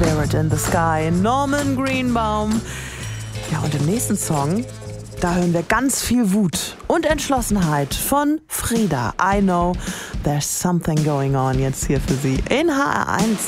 Spirit in the Sky, Norman Greenbaum. Ja, und im nächsten Song, da hören wir ganz viel Wut und Entschlossenheit von Frida. I know there's something going on jetzt hier für Sie in HR1.